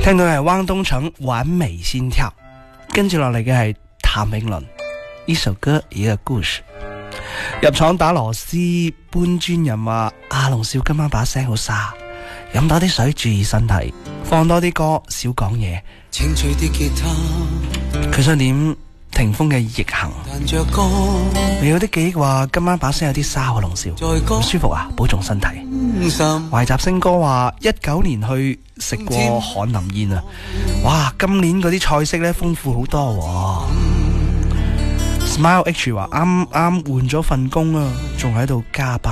聽到係汪東城完美心跳，跟住落嚟嘅係譚詠麟呢首歌一個故事。入廠打螺絲搬磚人話阿龍少今晚把聲好沙，飲多啲水注意身體，放多啲歌少講嘢。佢想點霆鋒嘅逆行。你有啲記憶話今晚把聲有啲沙啊，龍少唔舒服啊，保重身體。懷集星哥話19年去食過翰林宴啊，哇，今年嗰啲菜式咧豐富好多喎。Smile H 話啱啱換咗份工啊，仲喺度加班。